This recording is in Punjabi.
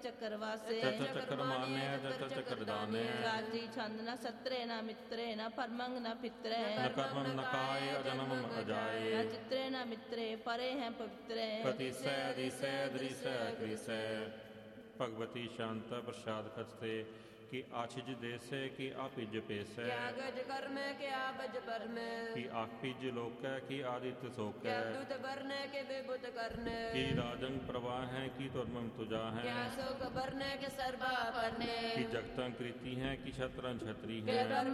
ਚੱਕਰ ਵਾਸੇ ਚਤਰ ਚੱਕਰ ਮਾਰਨੇ ਚਤਰ ਚੱਕਰ ਦਾਨੇ ਰਾਜੀ ਛੰਦ ਨਾ ਸਤਰੇ ਨਾ ਮਿੱਤਰੇ ਨਾ ਪਰਮੰਗ ਨਾ ਪਿਤਰੇ ਨ ਕਰਮੰ ਨ ਕਾਇ ਅਜਨਮੰ ਅਜਾਏ ਨਾ ਚਿਤਰੇ ਨਾ ਮਿੱਤਰੇ ਪਰੇ ਹੈ ਪਵਿੱਤਰੇ ਪਤੀਸੈ ਦੀਸੈ ਦ੍ਰਿਸੈ ਕ੍ਰਿਸੈ ਭਗਵਤੀ ਸ਼ਾਂਤ ਪ੍ਰਸਾਦ ਖਸਤੇ ਕਿ ਆਛਿਜ ਦੇਸੈ ਕਿ ਆਪਿਜ ਪੇਸੈ ਕਿਆ ਗਜ ਕਰਮੈ ਕਿਆ ਬਜ ਪਰਮੈ ਕਿ ਆਖਿਜ ਲੋਕੈ ਕਿ ਆਦਿਤ ਸੋਕੈ ਕਿਆ ਦੁਤ ਬਰਨੈ ਕਿ ਬੇਬੁਤ ਕਰਨੈ ਕਿ ਰਾਜੰ ਪ੍ਰਵਾਹੈ ਕਿ ਧਰਮੰ ਤੁਜਾ ਕਿਆ ਹੈ ਸੋਕ ਬਰਨੈ ਕਿ ਸਰਬਾ ਪਰਨੈ ਕਿ ਜਗਤੰ ਕ੍ਰਿਤੀ ਹੈ ਕਿ ਛਤਰੰ ਛਤਰੀ ਕਿਆ ਹੈ